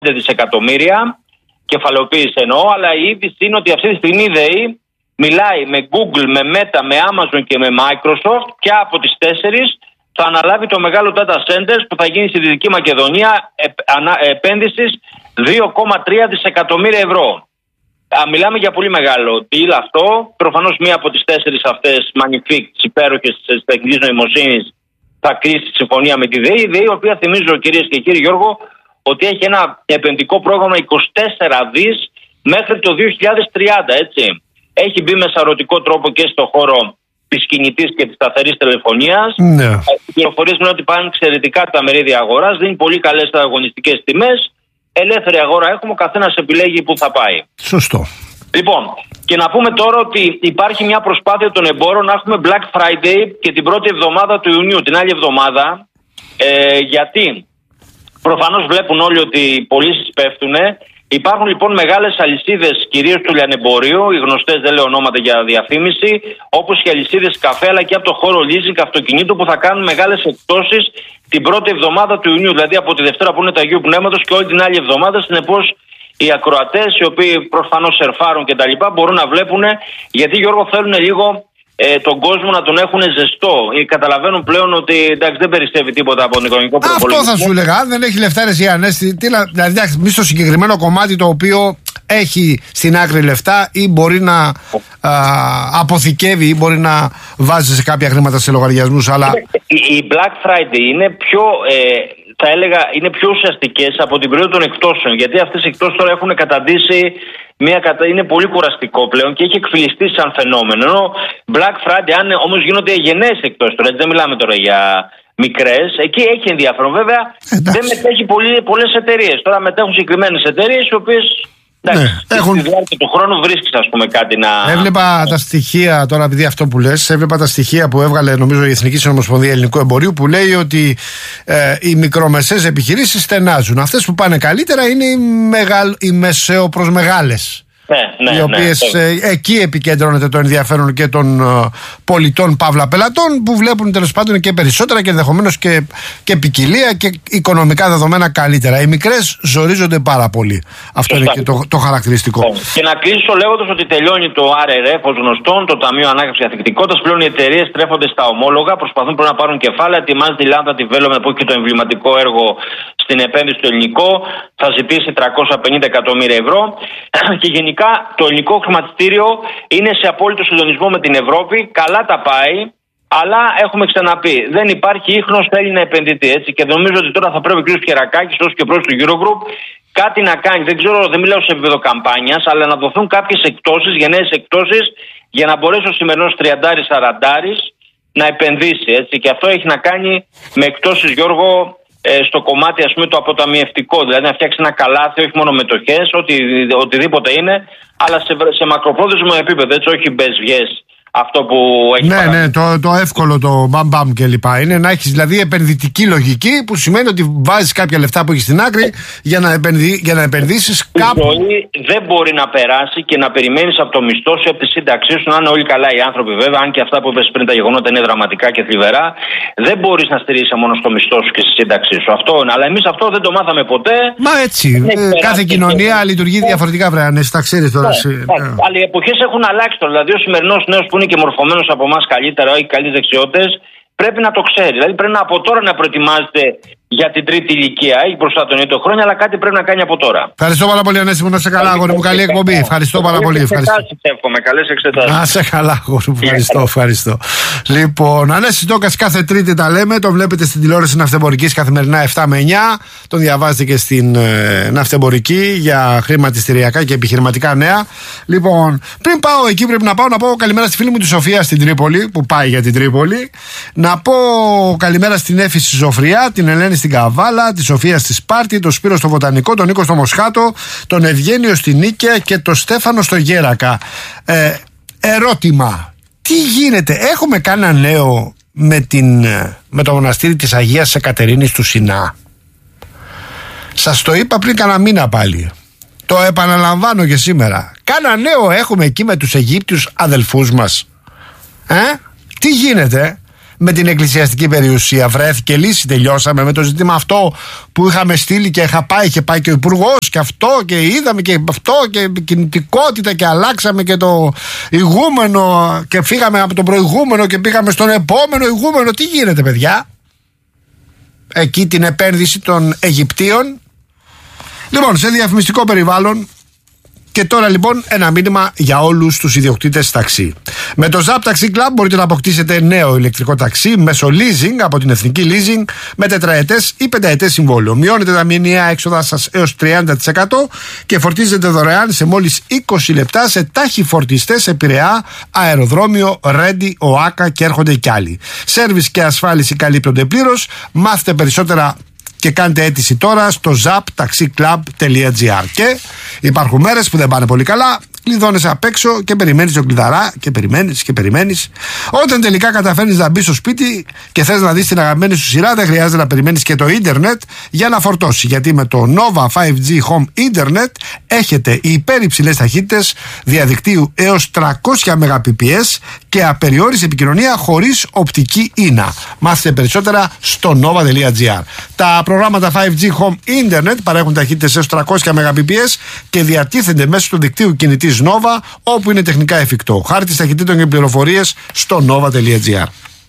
δισεκατομμύρια, κεφαλαιοποίηση εννοώ, αλλά η είδηση είναι ότι αυτή τη στιγμή η ΔΕΗ μιλάει με Google, με Meta, με Amazon και με Microsoft και από τις 4 θα αναλάβει το μεγάλο data centers που θα γίνει στη Δυτική Μακεδονία επένδυσης 2,3 δισεκατομμύρια ευρώ. Μιλάμε για πολύ μεγάλο deal αυτό. Προφανώς μία από τις 4 αυτές Magnifique, τις υπέροχες της τεχνητής νοημοσύνης, θα κλείσει τη συμφωνία με τη ΔΕΗ. Η ΔΕΗ, η οποία θυμίζω κυρίες και κύριοι Γιώργο, ότι έχει ένα επενδυτικό πρόγραμμα 24 δις μέχρι το 2030, έτσι. Έχει μπει με σαρωτικό τρόπο και στο χώρο της κινητής και της σταθερής τηλεφωνίας. Ναι. Οι πληροφορίες μου είναι ότι πάνε εξαιρετικά τα μερίδια αγοράς, δίνει πολύ καλές αγωνιστικές τιμές. Ελεύθερη αγορά έχουμε, ο καθένας επιλέγει που θα πάει. Σωστό. Λοιπόν, και να πούμε τώρα ότι υπάρχει μια προσπάθεια των εμπόρων να έχουμε Black Friday και την πρώτη εβδομάδα του Ιουνίου, την άλλη εβδομάδα, γιατί προφανώς βλέπουν όλοι ότι οι πωλήσεις πέφτουν. Υπάρχουν λοιπόν μεγάλες αλυσίδες, κυρίως του λιανεμπορίου, οι γνωστές, δεν λέω ονόματα για διαφήμιση, όπως και αλυσίδες καφέ, αλλά και από το χώρο leasing αυτοκινήτου που θα κάνουν μεγάλες εκπτώσεις την πρώτη εβδομάδα του Ιουνίου, δηλαδή από τη Δευτέρα που είναι του Αγίου Πνεύματος και όλη την άλλη εβδομάδα. Συνεπώς οι ακροατές, οι οποίοι προφανώς σερφάρουν και τα λοιπά, μπορούν να βλέπουν, γιατί Γιώργο θέλουν λίγο τον κόσμο να τον έχουν ζεστό. Καταλαβαίνουν πλέον ότι εντάξει, δεν περισσεύει τίποτα από τον οικονομικό προπολογισμό. Αυτό θα σου έλεγα. Αν δεν έχει λεφτά, ρε Ανέστη, δηλαδή μη στο συγκεκριμένο κομμάτι το οποίο έχει στην άκρη λεφτά ή μπορεί να αποθηκεύει ή μπορεί να βάζει σε κάποια χρήματα σε λογαριασμούς. Αλλά η Black Friday είναι πιο, θα έλεγα, είναι πιο ουσιαστικές από την περίοδο των εκπτώσεων. Γιατί αυτές οι εκπτώσεις τώρα έχουν καταντήσει. Είναι πολύ κουραστικό πλέον και έχει εκφυλιστεί σαν φαινόμενο. Ενώ Black Friday, αν όμως γίνονται γενναίες εκπτώσεις τώρα, δεν μιλάμε τώρα για μικρές, εκεί έχει ενδιαφέρον. Βέβαια, δεν μετέχει πολλές εταιρείες. Τώρα μετέχουν συγκεκριμένες εταιρείες, οι οποίες στη διάρκεια του χρόνου βρίσκεις, ας πούμε, κάτι να. Έβλεπα τα στοιχεία τώρα, επειδή αυτό που λες, έβλεπα τα στοιχεία που έβγαλε νομίζω η Εθνική Συνομοσπονδία Ελληνικού Εμπορίου, που λέει ότι οι μικρομεσαίες επιχειρήσεις στενάζουν. Αυτές που πάνε καλύτερα είναι οι μεσαιοπροσμεγάλες. Ναι, οι οποίες εκεί επικεντρώνεται το ενδιαφέρον και των πολιτών παύλα πελατών, που βλέπουν τέλος πάντων και περισσότερα και ενδεχομένως και ποικιλία και οικονομικά δεδομένα καλύτερα. Οι μικρές ζορίζονται πάρα πολύ. Αυτό είναι και το χαρακτηριστικό. Και να κλείσω λέγοντας ότι τελειώνει το RRF ως γνωστόν, το Ταμείο Ανάκαμψης Αθλητικότητας. Πλέον οι εταιρείες στρέφονται στα ομόλογα, προσπαθούν πλέον να πάρουν κεφάλαια. Ετοιμάζεται η Lambda Development που έχει και το εμβληματικό έργο στην επένδυση στο ελληνικό, θα ζητήσει 350 εκατομμύρια ευρώ. Και γενικά το ελληνικό χρηματιστήριο είναι σε απόλυτο συντονισμό με την Ευρώπη. Καλά τα πάει, αλλά έχουμε ξαναπεί, δεν υπάρχει ίχνος Έλληνα επενδυτή. Έτσι, και νομίζω ότι τώρα θα πρέπει ο κ. Κερακάκης, όσο και πρόεδρος του Eurogroup, κάτι να κάνει. Δεν ξέρω, δεν μιλάω σε επίπεδο καμπάνιας, αλλά να δοθούν κάποιες εκπτώσεις, γενναίες εκπτώσεις, για να μπορέσει ο σημερινός 30-40 να επενδύσει. Έτσι. Και αυτό έχει να κάνει με εκπτώσεις, Γιώργο, στο κομμάτι, ας πούμε, το αποταμιευτικό, δηλαδή να φτιάξει ένα καλάθι, όχι μόνο μετοχές, οτιδήποτε είναι, αλλά σε μακροπρόθεσμο επίπεδο, έτσι, όχι μπες-βγες, αυτό που έχει. Ναι, το εύκολο, το μπαμ-μπαμ κλπ. Είναι να έχεις δηλαδή επενδυτική λογική, που σημαίνει ότι βάζεις κάποια λεφτά που έχεις στην άκρη για να επενδύσεις κάπου. Η ζωή δεν μπορεί να περάσει και να περιμένεις από το μισθό σου, από τη σύνταξή σου, να είναι όλοι καλά οι άνθρωποι, βέβαια, αν και αυτά που είπες πριν, τα γεγονότα είναι δραματικά και θλιβερά. Δεν μπορείς να στηρίξεις μόνο στο μισθό σου και στη σύνταξή σου. Αυτό είναι. Αλλά εμείς αυτό δεν το μάθαμε ποτέ. Μα έτσι. Κάθε κοινωνία λειτουργεί διαφορετικά, βρε Ανέστη, τα ξέρεις τώρα. Αλλά οι εποχές έχουν αλλάξει τώρα. Δηλαδή, ο σημερινός νέος που είναι και μορφωμένος από εμάς καλύτερα, έχει καλές δεξιότητες, πρέπει να το ξέρει. Δηλαδή, πρέπει από τώρα να προετοιμάζεται για την τρίτη ηλικία. Έχει μπροστά τον ίδιο χρόνια, αλλά κάτι πρέπει να κάνει από τώρα. Ευχαριστώ πάρα πολύ, Ανέστη μου. Να σε καλά, αγόρι μου. Καλή εκπομπή. Ευχαριστώ πάρα πολύ. Καλές εξετάσεις. Να σε καλά, αγόρι μου. Ευχαριστώ. Λοιπόν, Ανέστη Τόκας, κάθε Τρίτη τα λέμε. Το βλέπετε στην τηλεόραση Ναυτεμπορικής καθημερινά 7 με 9. Τον διαβάζετε και στην Ναυτεμπορική για χρηματιστηριακά και επιχειρηματικά νέα. Λοιπόν, πριν πάω εκεί, πρέπει να πω καλημέρα στη φίλη μου τη Σοφία στην Τρίπολη, που πάει για την Τρίπολη. Να πω καλημέρα στην Έφη στη Ζωφριά, την Ελένη στην Καβάλα, τη Σοφία στη Σπάρτη, τον Σπύρο στο Βοτανικό, τον Νίκο στο Μοσχάτο, τον Ευγένιο στην Νίκαια και τον Στέφανο στο Γέρακα. Ερώτημα, τι γίνεται, έχουμε κανένα νέο με το μοναστήρι της Αγίας Εκατερίνης του Σινά? Σας το είπα πριν κανένα μήνα πάλι, το επαναλαμβάνω και σήμερα. Κάνα νέο έχουμε εκεί με τους Αιγύπτιους αδελφούς μας? Τι γίνεται? με την εκκλησιαστική περιουσία. Βρέθηκε λύση, τελειώσαμε με το ζήτημα αυτό που είχαμε στείλει και είχε πάει και ο Υπουργός και αυτό και είδαμε και αυτό και κινητικότητα και αλλάξαμε και το ηγούμενο και φύγαμε από τον προηγούμενο και πήγαμε στον επόμενο ηγούμενο. Τι γίνεται, παιδιά? Εκεί την επένδυση των Αιγυπτίων. Λοιπόν, σε διαφημιστικό περιβάλλον. Και τώρα λοιπόν ένα μήνυμα για όλους τους ιδιοκτήτες ταξί. Με το Zap Taxi Club μπορείτε να αποκτήσετε νέο ηλεκτρικό ταξί μέσω leasing από την Εθνική Leasing με τετραετές ή πενταετές συμβόλαιο. Μειώνετε τα μηνιαία έξοδα σας έως 30% και φορτίζετε δωρεάν σε μόλις 20 λεπτά σε τάχυφορτιστές σε Πειραιά, αεροδρόμιο, Ρέντι, ΟΑΚΑ και έρχονται κι άλλοι. Σέρβις και ασφάλιση καλύπτονται πλήρως. Μάθετε περισσότερα και κάντε αίτηση τώρα στο zaptaxiclub.gr. Και υπάρχουν μέρες που δεν πάνε πολύ καλά, κλειδώνεσαι απ' έξω και περιμένεις τον κλειδαρά και περιμένεις. Όταν τελικά καταφέρνεις να μπεις στο σπίτι και θες να δεις την αγαπημένη σου σειρά, δεν χρειάζεται να περιμένεις και το ίντερνετ για να φορτώσει. Γιατί με το Nova 5G Home Internet έχετε υπερυψηλές ταχύτητες διαδικτύου έως 300 Mbps και απεριόριστη επικοινωνία χωρίς οπτική ίνα. Μάθετε περισσότερα στο nova.gr. Τα προγράμματα 5G Home Internet παρέχουν ταχύτητες έως 300 Mbps και διατίθενται μέσω του δικτύου κινητής Nova όπου είναι τεχνικά εφικτό. Χάρτης ταχυτήτων και πληροφορίες στο nova.gr.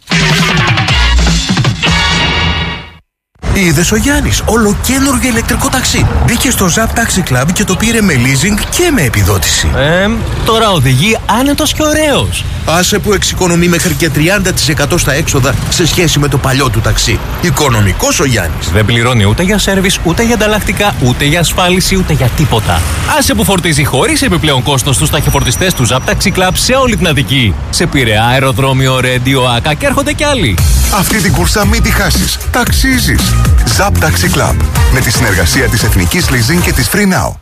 Είδες ο Γιάννης, ολοκαίνουργιο ηλεκτρικό ταξί. Μπήκε στο Zap Taxi Club και το πήρε με leasing και με επιδότηση. Τώρα οδηγεί άνετος και ωραίος. Άσε που εξοικονομεί μέχρι και 30% στα έξοδα σε σχέση με το παλιό του ταξί. Οικονομικός ο Γιάννης. Δεν πληρώνει ούτε για σέρβις, ούτε για ανταλλακτικά, ούτε για ασφάλιση, ούτε για τίποτα. Άσε που φορτίζει χωρίς επιπλέον κόστος στους ταχυφορτιστές του Zap Taxi Club σε όλη την Αττική. Σε Πειραιά, αεροδρόμιο, Ρέντι, ΟΑΚΑ και έρχονται κι άλλοι. Αυτή την κούρσα μην τη χάσεις. Ταξίζεις. Zap Taxi Club. Με τη συνεργασία της Εθνικής Leasing και της Free Now.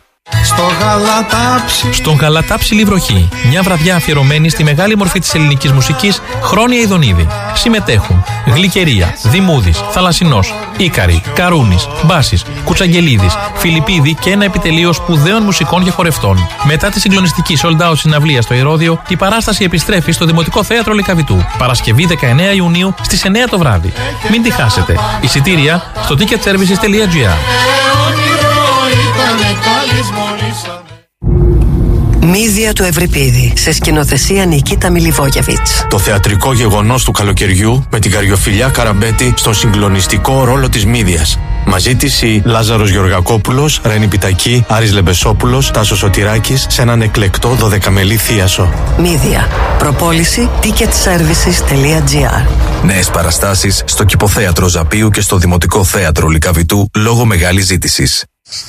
Στον Γαλατάψιλη βροχή. Μια βραδιά αφιερωμένη στη μεγάλη μορφή της ελληνικής μουσικής, Χρόνια Ιδονίδη. Συμμετέχουν Γλυκερία, Δημούδης, Θαλασσινός, Ίκαρη, Καρούνης, Μπάσης, Κουτσαγγελίδης, Φιλιππίδη και ένα επιτελείο σπουδαίων μουσικών και χορευτών. Μετά τη συγκλονιστική sold out συναυλία στο Ηρώδειο, η παράσταση επιστρέφει στο Δημοτικό Θέατρο Λυκαβητού. Παρασκευή 19 Ιουνίου στις 9 το βράδυ. Μην τη χάσετε. Εισιτήρια στο ticketservices.gr. Μύδια του Ευρυπίδη, σε σκηνοθεσία Νικίτα Μιλιβόγεβιτς. Το θεατρικό γεγονός του καλοκαιριού με την Καριοφιλιά Καραμπέτη στον συγκλονιστικό ρόλο της Μύδιας. Μαζί της η Λάζαρος Γεωργακόπουλος, Ρένη Πιτακή, Άρης Λεμπεσόπουλος, Τάσος Σωτηράκης σε έναν εκλεκτό 12μελή θίασο. Μύδια. Προπόληση ticketservices.gr. Νέες παραστάσεις στο Κηποθέατρο Ζαπίου και στο Δημοτικό Θέατρο Λυκαβητού λόγω μεγάλης ζήτησης.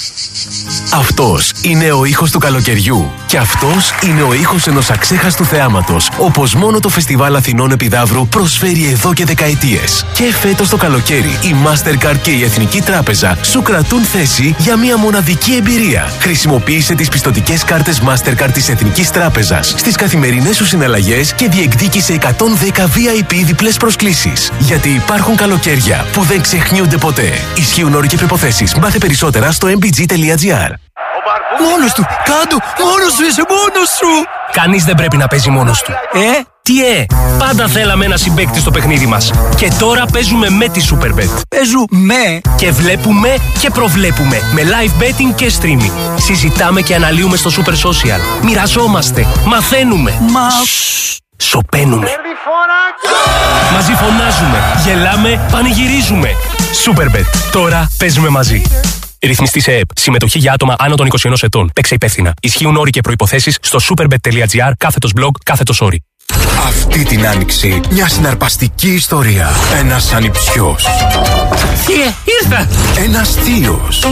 Αυτός είναι ο ήχος του καλοκαιριού. Και αυτός είναι ο ήχος ενός αξέχαστου θεάματος, όπως μόνο το Φεστιβάλ Αθηνών Επιδαύρου προσφέρει εδώ και δεκαετίες. Και φέτος το καλοκαίρι, η Mastercard και η Εθνική Τράπεζα σου κρατούν θέση για μια μοναδική εμπειρία. Χρησιμοποίησε τις πιστωτικές κάρτες Mastercard της Εθνικής Τράπεζας στις καθημερινές σου συναλλαγές και διεκδίκησε 110 VIP διπλές προσκλήσεις. Γιατί υπάρχουν καλοκαίρια που δεν ξεχνιούνται ποτέ. Ισχύουν όροι και προϋποθέσεις. Μάθε περισσότερα στο mbg.gr. Μόνος του! Κάντο! Μόνος σου! Είσαι μόνος σου! Κανείς δεν πρέπει να παίζει μόνος του. Τι πάντα θέλαμε ένα συμπαίκτη στο παιχνίδι μας. Και τώρα παίζουμε με τη Superbet. Παίζουμε! Και βλέπουμε και προβλέπουμε. Με live betting και streaming. Συζητάμε και αναλύουμε στο Super Social. Μοιραζόμαστε. Μαθαίνουμε. Σωπαίνουμε. Μαζί φωνάζουμε. Γελάμε. Πανηγυρίζουμε. Superbet. Τώρα παίζουμε μαζί. Ρυθμιστή σε ΕΕΠ. Συμμετοχή για άτομα άνω των 21 ετών. Παίξε υπεύθυνα. Ισχύουν όροι και προϋποθέσεις στο superbet.gr/blog/όροι. Αυτή την άνοιξη μια συναρπαστική ιστορία. Ένας ανιψιός. Ήρθα! Ένας θείος.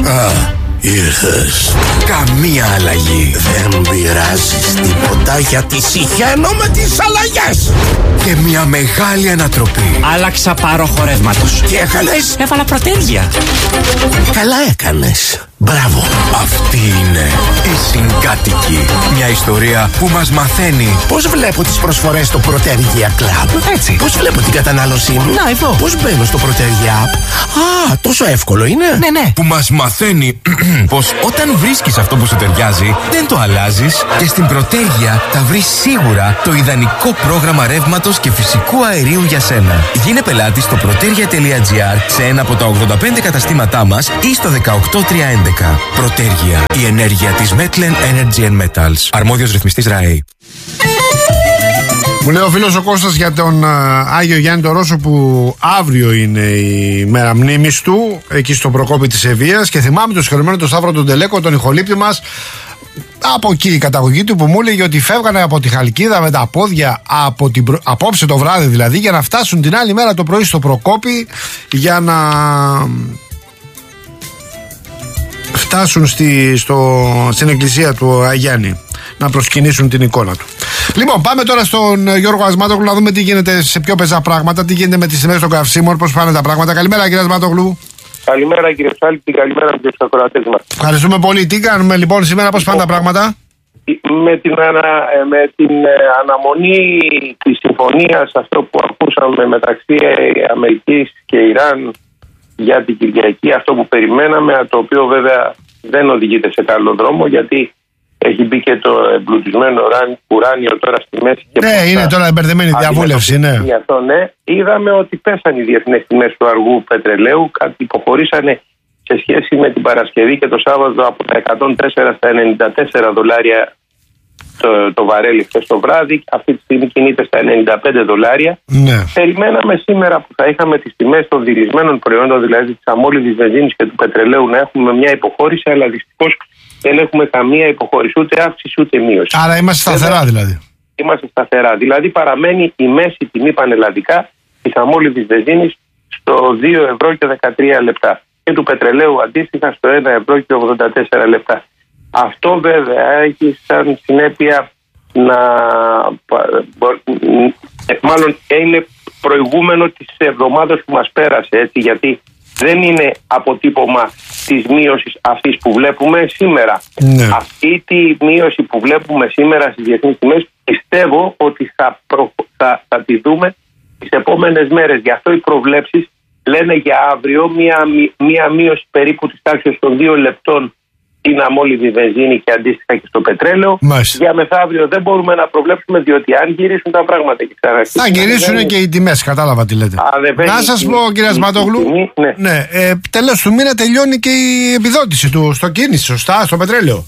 Ήρθες. Καμία αλλαγή. Δεν πειράζεις τίποτα γιατί συχαίνω με τις αλλαγές. Και μια μεγάλη ανατροπή. Άλλαξα πάροχο ρεύματος. Τι έκανες? Έβαλα πρωτέρια. Καλά έκανες. Μπράβο. Αυτή είναι η Συγκάτοικοι. Μια ιστορία που μας μαθαίνει πώς βλέπω τις προσφορές στο Protergia Club. έτσι. Πώς βλέπω την κατανάλωσή μου. Να, εδώ. Πώς μπαίνω στο Protergia App. Α, τόσο εύκολο είναι. Ναι. Που μας μαθαίνει πως όταν βρίσκεις αυτό που σου ταιριάζει, δεν το αλλάζεις και στην Protergia θα βρεις σίγουρα το ιδανικό πρόγραμμα ρεύματος και φυσικού αερίου για σένα. Γίνε πελάτη στο protergia.gr σε ένα από τα 85 καταστήματά μας ή στο 18311. Protergia, η ενέργεια της Metlen Energy and Metals. Αρμόδιος ρυθμιστής ΡΑΕ. Μου λέει ο φίλος ο Κώστας για τον Άγιο Γιάννη τον Ρώσο που αύριο είναι η μέρα μνήμης του εκεί στο Προκόπη της Ευβοίας και θυμάμαι το συγχωρημένο τον Σταύρο τον Τελέκο, τον ηχολήπτη μας από εκεί η καταγωγή του που μου έλεγε ότι φεύγανε από τη Χαλκίδα με τα πόδια απόψε το βράδυ δηλαδή για να φτάσουν την άλλη μέρα το πρωί στο Προκόπη για να φτάσουν στην εκκλησία του Αγιάννη να προσκυνήσουν την εικόνα του. Λοιπόν, πάμε τώρα στον Γιώργο Ασμάτογλου να δούμε τι γίνεται σε πιο πεζά πράγματα, τι γίνεται με τις τιμές των καυσίμων, πώς πάνε τα πράγματα. Καλημέρα κύριε Ασμάτογλου. Καλημέρα κύριε Ψάλτη, καλημέρα και στους ακροατές μας. Ευχαριστούμε πολύ. Τι κάνουμε λοιπόν σήμερα, πώς πάνε τα πράγματα? Με την αναμονή της συμφωνίας, αυτό που ακούσαμε μεταξύ Αμερικής και Ιράν για την Κυριακή, αυτό που περιμέναμε, το οποίο βέβαια δεν οδηγείται σε καλό δρόμο γιατί έχει μπει και το εμπλουτισμένο ουράνιο τώρα στη μέση. Και ναι, είναι τώρα εμπερδεμένη διαβούλευση, ναι. Αυτό, ναι. Είδαμε ότι πέσαν οι διεθνές τιμές του αργού πετρελαίου, κάτι υποχωρήσανε σε σχέση με την Παρασκευή και το Σάββατο από τα 104 στα 94 δολάρια το βαρέλι χθες το βράδυ. Αυτή τη στιγμή κινείται στα 95 δολάρια. Ναι. Περιμέναμε σήμερα που θα είχαμε τις τιμές των διλισμένων προϊόντων, δηλαδή της αμόλυδης βενζίνης και του πετρελαίου, να έχουμε μια υποχώρηση, αλλά δυστυχώς δεν έχουμε καμία υποχώρηση, ούτε αύξηση ούτε μείωση. Άρα είμαστε σταθερά δηλαδή. Είμαστε σταθερά. Δηλαδή παραμένει η μέση τιμή πανελλαδικά της αμόλυδης βενζίνης στο 2 ευρώ και 13 λεπτά. Και του πετρελαίου αντίστοιχα στο 1 ευρώ και 84 λεπτά. Αυτό βέβαια έχει σαν συνέπεια μάλλον είναι προηγούμενο της εβδομάδας που μας πέρασε, έτσι, γιατί δεν είναι αποτύπωμα της μείωσης αυτής που βλέπουμε σήμερα. Ναι. Αυτή τη μείωση που βλέπουμε σήμερα στις διεθνείς τιμές πιστεύω ότι θα τη δούμε τις επόμενες μέρες. Γι' αυτό οι προβλέψεις λένε για αύριο μία μείωση περίπου της τάξης των 2 λεπτών στην αμόλυδη βενζίνη και αντίστοιχα και στο πετρέλαιο. Μάλιστα. Για μεθαύριο δεν μπορούμε να προβλέψουμε, διότι αν γυρίσουν τα πράγματα και θα γυρίσουν και οι τιμές, κατάλαβα τι λέτε. Να σας πω κύριε Ασμάτογλου, ναι, τέλος του μήνα τελειώνει και η επιδότηση του στο κίνηση, σωστά, στο πετρέλαιο.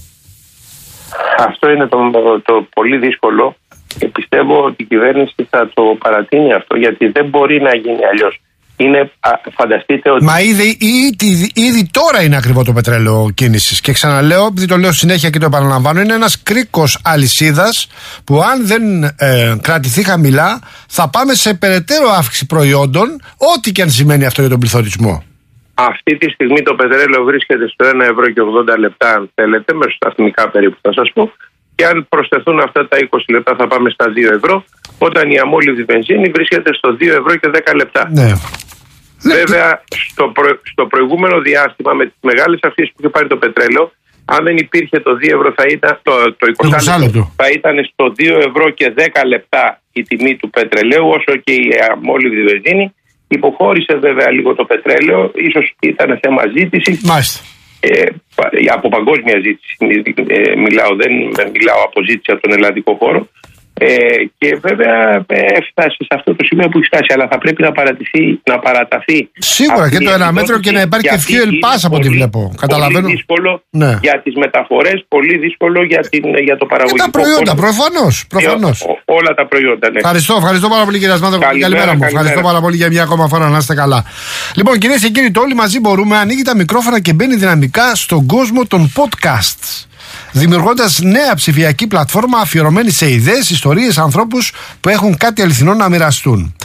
Αυτό είναι το πολύ δύσκολο και πιστεύω ότι η κυβέρνηση θα το παρατείνει αυτό, γιατί δεν μπορεί να γίνει αλλιώς. Φανταστείτε ότι... Μα ήδη τώρα είναι ακριβό το πετρέλαιο κίνησης. Και ξαναλέω, επειδή το λέω συνέχεια και το επαναλαμβάνω, είναι ένας κρίκος αλυσίδας που αν δεν κρατηθεί χαμηλά θα πάμε σε περαιτέρω αύξηση προϊόντων, ό,τι και αν σημαίνει αυτό για τον πληθωρισμό. Αυτή τη στιγμή το πετρέλαιο βρίσκεται στο 1 ευρώ και 80 λεπτά, αν θέλετε, μεσοσταθμικά περίπου θα σας πω. Και αν προσθεθούν αυτά τα 20 λεπτά θα πάμε στα 2 ευρώ, όταν η αμόλυδη βενζίνη βρίσκεται στο 2 ευρώ και 10 λεπτά. Ναι. Βέβαια, στο προηγούμενο διάστημα, με τις μεγάλες αυξήσεις που είχε πάρει το πετρέλαιο, αν δεν υπήρχε το 2 ευρώ, θα ήταν, το 20 λεπτό, θα ήταν στο 2 ευρώ και 10 λεπτά η τιμή του πετρελαίου, όσο και η αμόλυδη βενζίνη. Υποχώρησε βέβαια λίγο το πετρέλαιο, ίσως ήταν θέμα ζήτησης. Μάλιστα. Από παγκόσμια ζήτηση μιλάω, δεν μιλάω από ζήτηση από τον ελλαδικό χώρο. Και βέβαια έφτασε σε αυτό το σημείο που έχει φτάσει, αλλά θα πρέπει να παραταθεί. Σίγουρα και το 1 μέτρο και να υπάρχει και fuel pass από ό,τι βλέπω. Καταλαβαίνω. Πολύ δύσκολο για τις μεταφορές, πολύ δύσκολο για το παραγωγικό. Και τα προϊόντα, προφανώς. Όλα τα προϊόντα, ναι. Ευχαριστώ πάρα πολύ κύριε Ασμάτογλου. Καλημέρα μου. Ευχαριστώ πάρα πολύ για μια ακόμα φορά, να είστε καλά. Λοιπόν, κυρίες και κύριοι, το όλοι μαζί μπορούμε, ανοίγει τα μικρόφωνα και μπαίνει δυναμικά στον κόσμο των podcasts, δημιουργώντας νέα ψηφιακή πλατφόρμα αφιερωμένη σε ιδέες, ιστορίες, ανθρώπους που έχουν κάτι αληθινό να μοιραστούν.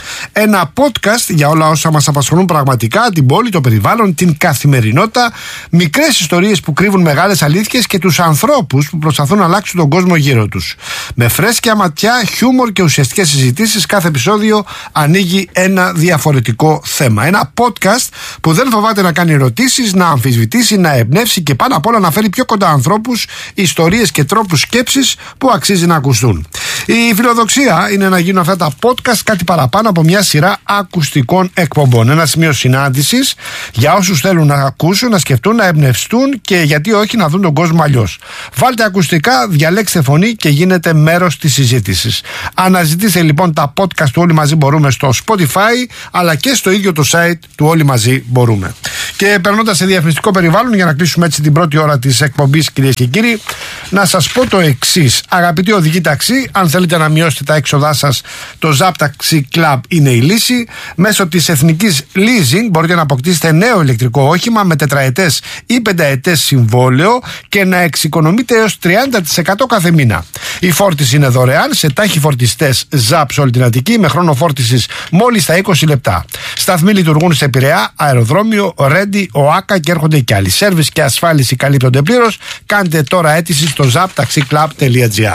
Ένα podcast για όλα όσα μας απασχολούν πραγματικά, την πόλη, το περιβάλλον, την καθημερινότητα, μικρές ιστορίες που κρύβουν μεγάλες αλήθειες και τους ανθρώπους που προσπαθούν να αλλάξουν τον κόσμο γύρω τους. Με φρέσκια ματιά, χιούμορ και ουσιαστικές συζητήσεις, κάθε επεισόδιο ανοίγει ένα διαφορετικό θέμα. Ένα podcast που δεν φοβάται να κάνει ερωτήσεις, να αμφισβητήσει, να εμπνεύσει και πάνω απ' όλα να φέρει πιο κοντά ανθρώπους, ιστορίες και τρόπους σκέψης που αξίζει να ακουστούν. Η φιλοδοξία είναι να γίνουν αυτά τα podcast κάτι παραπάνω από μια σειρά ακουστικών εκπομπών. Ένα σημείο συνάντησης για όσους θέλουν να ακούσουν, να σκεφτούν, να εμπνευστούν και γιατί όχι να δουν τον κόσμο αλλιώς. Βάλτε ακουστικά, διαλέξτε φωνή και γίνετε μέρος της συζήτησης. Αναζητήστε λοιπόν τα podcast του Όλοι Μαζί Μπορούμε στο Spotify αλλά και στο ίδιο το site του Όλοι Μαζί Μπορούμε. Και περνώντας σε διαφημιστικό περιβάλλον, για να κλείσουμε έτσι την πρώτη ώρα της εκπομπής, κυρίες και κύριοι, να σας πω το εξής. Αγαπητοί οδηγοί ταξί, αν θέλετε να μειώσετε τα έξοδά σας, το Zap Taxi Club είναι η λύση. Μέσω της Εθνικής Leasing μπορείτε να αποκτήσετε νέο ηλεκτρικό όχημα με τετραετές ή πενταετές συμβόλαιο και να εξοικονομείτε έως 30% κάθε μήνα. Η φόρτιση είναι δωρεάν σε τάχοι φορτιστές Zap σε όλη την Αττική με χρόνο φόρτισης μόλις τα 20 λεπτά. Σταθμοί λειτουργούν σε Πειραιά, αεροδρόμιο, Ρέντι, ΟΑΚΑ και έρχονται κι άλλοι. Σέρβις και ασφάλιση καλύπτονται πλήρως. Κάντε τώρα αίτηση στο zaptaxiclub.gr.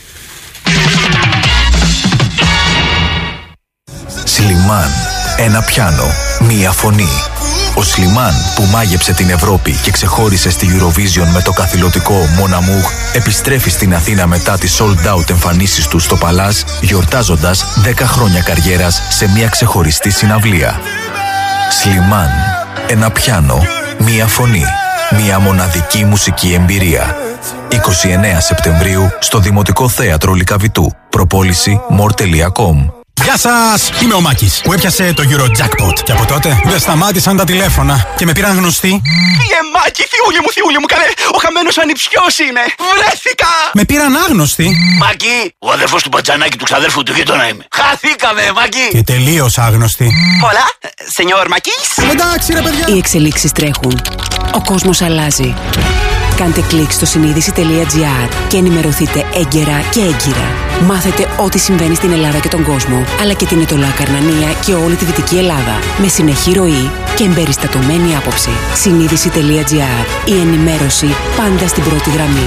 Σλιμάν, ένα πιάνο, μία φωνή. Ο Σλιμάν που μάγεψε την Ευρώπη και ξεχώρισε στη Eurovision με το καθηλωτικό Mon Amour επιστρέφει στην Αθήνα μετά τις sold out εμφανίσεις του στο Παλάζ, γιορτάζοντας 10 χρόνια καριέρας σε μια ξεχωριστή συναυλία. Σλιμάν, ένα πιάνο, μία φωνή, μία μοναδική μουσική εμπειρία. 29 Σεπτεμβρίου στο Δημοτικό Θέατρο Λυκαβητού. Προπόληση more.com. Γεια σας! Είμαι ο Μάκης που έπιασε το Eurojackpot. Και από τότε δεν σταμάτησαν τα τηλέφωνα και με πήραν γνωστοί. Φύγε Μάκη, θειούλη μου, καλέ! Ο χαμένος ανιψιός είμαι! Βρέθηκα! Με πήραν άγνωστοι. Μάκη, ο αδερφός του Μπατζανάκη του ξαδέρφου του γείτονα είμαι. Χαθήκαμε, Μάκη! Και τελείως άγνωστοι. Πολλά, σενιόρ Μάκης! Εντάξει ρε παιδιά! Οι εξελίξεις τρέχουν. Ο κόσμος αλλάζει. Κάντε κλικ στο συνείδηση.gr και ενημερωθείτε έγκαιρα και έγκυρα. Μάθετε ό,τι συμβαίνει στην Ελλάδα και τον κόσμο, αλλά και την Ετωλά Καρνανία και όλη τη Δυτική Ελλάδα. Με συνεχή ροή και εμπεριστατωμένη άποψη. Συνείδηση.gr. Η ενημέρωση πάντα στην πρώτη γραμμή.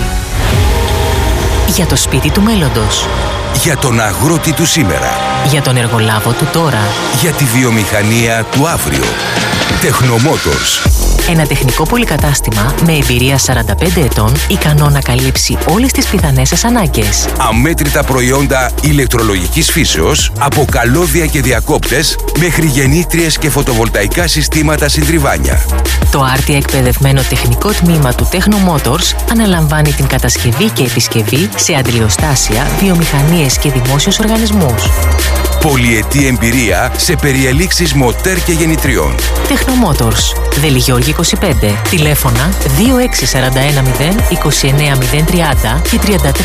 Για το σπίτι του μέλλοντος. Για τον αγρότη του σήμερα. Για τον εργολάβο του τώρα. Για τη βιομηχανία του αύριο. Technomotors. Ένα τεχνικό πολυκατάστημα με εμπειρία 45 ετών, ικανό να καλύψει όλες τις πιθανές σας ανάγκες. Αμέτρητα προϊόντα ηλεκτρολογικής φύσεως, από καλώδια και διακόπτες, μέχρι γεννήτριες και φωτοβολταϊκά συστήματα συντριβάνια. Το άρτια εκπαιδευμένο τεχνικό τμήμα του Technomotors αναλαμβάνει την κατασκευή και επισκευή σε αντλιοστάσια, βιομηχανίες και δημόσιους οργανισμούς. Πολυετή εμπειρία σε περιελήξεις μοτέρ και γεννητριών. Technomotors. Βελιγιώργη 25. Τηλέφωνα 26410 29030 και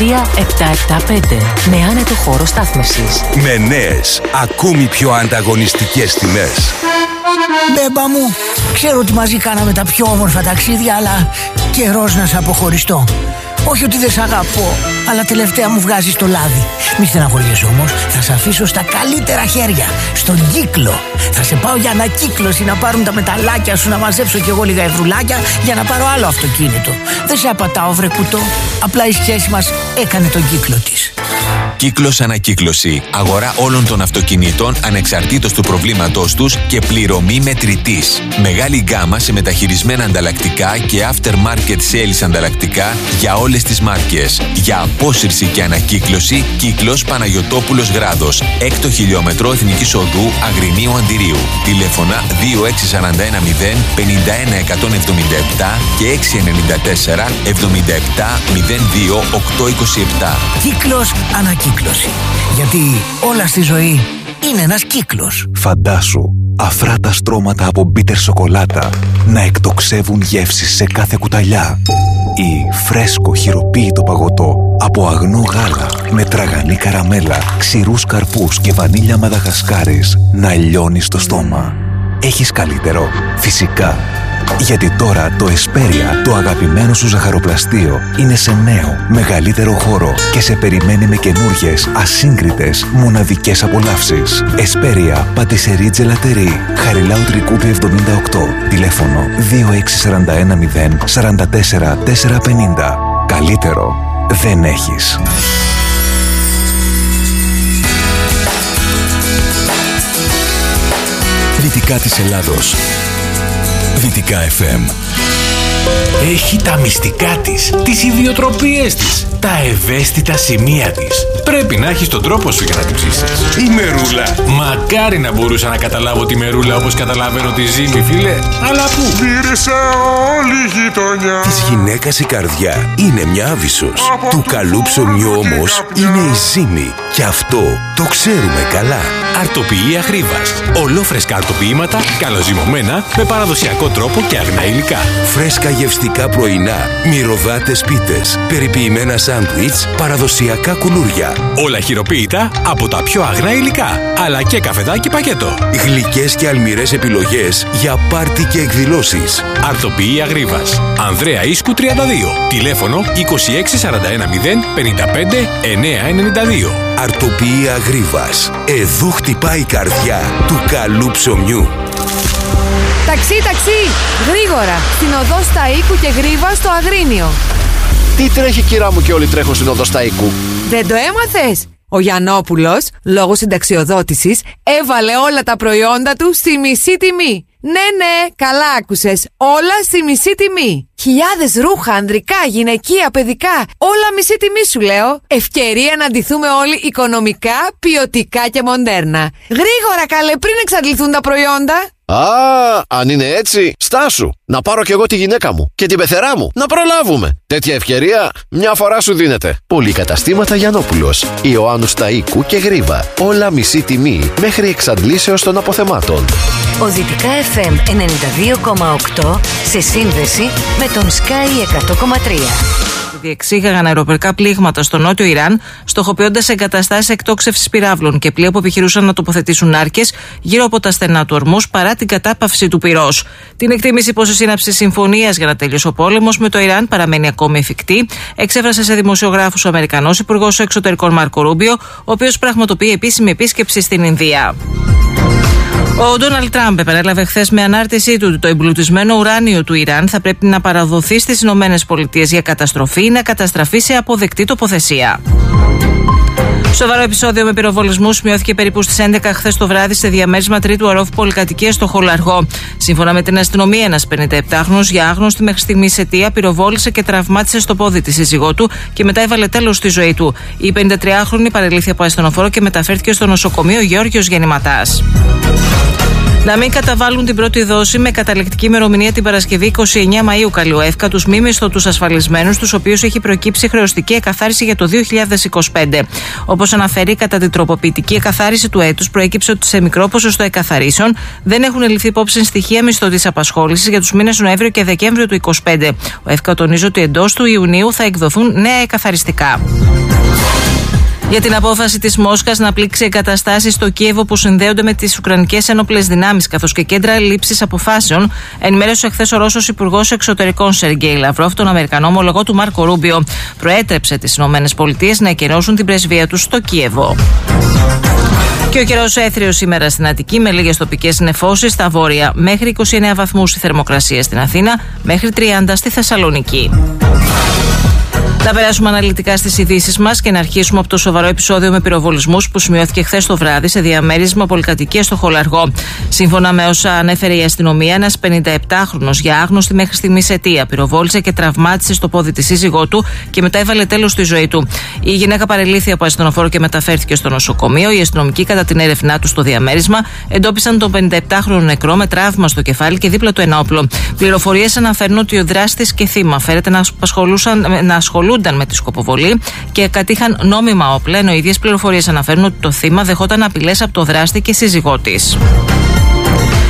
33775. Με άνετο χώρο στάθμευσης. Με νέες, ακόμη πιο ανταγωνιστικές τιμές. Μπέμπα μου, ξέρω ότι μαζί κάναμε τα πιο όμορφα ταξίδια, αλλά καιρός να σε αποχωριστώ. Όχι ότι δεν σ' αγαπώ, αλλά τελευταία μου βγάζεις το λάδι. Μη στεναχωριέσαι όμως, θα σε αφήσω στα καλύτερα χέρια, στον Κύκλο. Θα σε πάω για ανακύκλωση να πάρουν τα μεταλλάκια σου, να μαζέψω κι εγώ λίγα ευρουλάκια για να πάρω άλλο αυτοκίνητο. Δεν σε απατάω βρε κουτό, απλά η σχέση μας έκανε τον κύκλο της. Κύκλος Ανακύκλωση. Αγορά όλων των αυτοκινήτων ανεξαρτήτως του προβλήματός τους και πληρωμή μετρητής. Μεγάλη γκάμα σε μεταχειρισμένα ανταλλακτικά και aftermarket sales ανταλλακτικά για όλες τις μάρκες. Για απόσυρση και ανακύκλωση, Κύκλος Παναγιωτόπουλος Γράδος. 6ο χιλιόμετρο Εθνικής Οδού Αγρινίου Αντιρίου. Τηλέφωνα 26410 51177 και 694 77 02 827. Κύκλος Ανακύκλωση. Γιατί όλα στη ζωή είναι ένας κύκλος. Φαντάσου αφράτα στρώματα από μπίτερ σοκολάτα να εκτοξεύουν γεύσεις σε κάθε κουταλιά. Ή φρέσκο χειροποίητο παγωτό από αγνό γάλα με τραγανή καραμέλα, ξηρούς καρπούς και βανίλια μαδαγασκάρης να λιώνει στο στόμα. Έχεις καλύτερο? Φυσικά. Γιατί τώρα το Εσπέρια, το αγαπημένο σου ζαχαροπλαστείο, είναι σε νέο, μεγαλύτερο χώρο και σε περιμένει με καινούργιες, ασύγκριτες, μοναδικές απολαύσεις. Εσπέρια Πατισερί Τζελατερί, Χαριλάου Τρικούπη 78, τηλέφωνο 2641 044 450. Καλύτερο δεν έχεις. Δυτικά της Ελλάδος. Δυτικά FM. Έχει τα μυστικά της, τις ιδιοτροπίες της, τα ευαίσθητα σημεία της. Πρέπει να έχεις τον τρόπο σου για να την ψήσεις. Η Μερούλα. Μακάρι να μπορούσα να καταλάβω τη Μερούλα όπως καταλαβαίνω τη Ζήμη, φίλε. Αλλά πού? Μύρισε όλη η γειτονιά. Της γυναίκας η καρδιά είναι μια άβυσσος. Του καλού ψωμιού όμως είναι η Ζήμη. Και αυτό το ξέρουμε καλά. Αρτοποιεί Αχρήβας. Ολόφρεσκα αρτοποιήματα, καλοζυμωμένα, με παραδοσιακό τρόπο και αγνά υλικά. Φρέσκα γευστικά πρωινά, μυρωδάτες πίτες, περιποιημένα σάντουιτς, παραδοσιακά κουλούρια. Όλα χειροποίητα από τα πιο αγνά υλικά, αλλά και καφεδάκι πακέτο. Γλυκές και αλμυρές επιλογές για πάρτι και εκδηλώσεις. Αρτοποιεί Αχρήβας. Ανδρέα Ίσκου 32. Τηλέφωνο 2641 055 992. Αρτοποιεί Αχρήβας. Εδώ χτυπάει η καρδιά του καλού ψωμιού. Ταξί, ταξί! Γρήγορα! Στην οδό Σταΐκου και Γρίβα στο Αγρίνιο. Τι τρέχει, κυρά μου, και όλοι τρέχουν στην οδό Σταΐκου? Δεν το έμαθες? Ο Γιαννόπουλος, λόγω συνταξιοδότησης, έβαλε όλα τα προϊόντα του στη μισή τιμή. Ναι, καλά άκουσες. Όλα στη μισή τιμή. Χιλιάδες ρούχα, ανδρικά, γυναικεία, παιδικά. Όλα μισή τιμή σου λέω. Ευκαιρία να ντυθούμε όλοι οικονομικά, ποιοτικά και μοντέρνα. Γρήγορα καλέ, πριν εξαντληθούν τα προϊόντα. Α, αν είναι έτσι, στάσου. Να πάρω κι εγώ τη γυναίκα μου και την πεθερά μου. Να προλάβουμε. Τέτοια ευκαιρία μια φορά σου δίνεται. Πολυκαταστήματα Γιαννόπουλος, Ιωάννου Σταΐκου και Γρίβα. Όλα μισή τιμή μέχρι εξαντλήσεως των αποθεμάτων. Ο Δυτικά FM 92,8 σε σύνδεση με τον Sky 100,3. Διεξήγαγαν αεροπορικά πλήγματα στο νότιο Ιράν, στοχοποιώντας εγκαταστάσεις εκτόξευσης πυράβλων και πλοία που επιχειρούσαν να τοποθετήσουν άρκες γύρω από τα στενά του Ορμούς παρά την κατάπαυση του πυρός. Την εκτίμηση πως η σύναψη συμφωνίας για να τελειώσει ο πόλεμος με το Ιράν παραμένει ακόμη εφικτή, εξέφρασε σε δημοσιογράφους ο Αμερικανός Υπουργός Εξωτερικών Μάρκο Ρούμπιο, ο οποίος πραγματοποιεί επίσημη επίσκεψη στην Ινδία. Ο Ντόναλντ Τραμπ επανέλαβε χθες με ανάρτησή του ότι το εμπλουτισμένο ουράνιο του Ιράν θα πρέπει να παραδοθεί στις ΗΠΑ για καταστροφή ή να καταστραφεί σε αποδεκτή τοποθεσία. Σοβαρό επεισόδιο με πυροβολισμούς σημειώθηκε περίπου στις 11 χθες το βράδυ σε διαμέρισμα τρίτου ορόφου πολυκατοικίας στο Χολαργό. Σύμφωνα με την αστυνομία, ένας 57χρονος για άγνωστη μέχρι στιγμής αιτία πυροβόλησε και τραυμάτισε στο πόδι τη σύζυγό του και μετά έβαλε τέλος στη ζωή του. Η 53χρονη παρελήφθη από ασθενοφόρο και μεταφέρθηκε στο νοσοκομείο Γεώργιος Γεννηματάς. Να μην καταβάλουν την πρώτη δόση με καταληκτική ημερομηνία την Παρασκευή 29 Μαΐου, καλεί ο ΕΦΚΑ τους μη μισθωτούς ασφαλισμένους, τους οποίους έχει προκύψει χρεωστική εκαθάριση για το 2025. Όπως αναφέρει, κατά την τροποποιητική εκαθάριση του έτους προέκυψε ότι σε μικρό ποσοστό εκαθαρίσεων δεν έχουν ληφθεί υπόψη στοιχεία μισθωτής απασχόλησης για τους μήνες Νοέμβριο και Δεκέμβριο του 2025. Ο ΕΦΚΑ τονίζει ότι εντός του Ιουνίου θα εκδοθούν νέα εκαθαριστικά. Για την απόφαση της Μόσχας να πλήξει εγκαταστάσεις στο Κίεβο που συνδέονται με τις Ουκρανικές Ένοπλες Δυνάμεις καθώς και κέντρα λήψης αποφάσεων, ενημέρωσε χθες ο Ρώσος Υπουργός Εξωτερικών Σεργέη Λαυρόφ τον Αμερικανό ομολογό του Μάρκο Ρούμπιο. Προέτρεψε τις ΗΠΑ να εκενώσουν την πρεσβεία τους στο Κίεβο. Και ο καιρός έθριος σήμερα στην Αττική με λίγες τοπικές νεφώσεις στα βόρεια. Μέχρι 29 βαθμούς η θερμοκρασία στην Αθήνα, μέχρι 30 στη Θεσσαλονίκη. Θα περάσουμε αναλυτικά στις ειδήσεις μας και να αρχίσουμε από το σοβαρό επεισόδιο με πυροβολισμούς που σημειώθηκε χθες το βράδυ σε διαμέρισμα πολυκατοικίας στο Χολαργό. Σύμφωνα με όσα ανέφερε η αστυνομία, ένας 57χρονος για άγνωστη μέχρι στιγμής αιτία πυροβόλησε και τραυμάτισε στο πόδι τη σύζυγό του και μετά έβαλε τέλος στη ζωή του. Η γυναίκα παρελήφθη από ασθενοφόρο και μεταφέρθηκε στο νοσοκομείο. Οι αστυνομικοί, κατά την έρευνά του στο διαμέρισμα, εντόπισαν τον 57χρονο νεκρό με τραύμα στο κεφάλι και δίπλα του ένα όπλο. Πληροφορίες αναφέρουν ότι ο δράστης και θύμα φέρεται να ασχολούνταν με τη σκοποβολή και κατήχαν νόμιμα όπλα, ενώ οι ίδιες πληροφορίες αναφέρουν ότι το θύμα δεχόταν απειλές από το δράστη και σύζυγό της.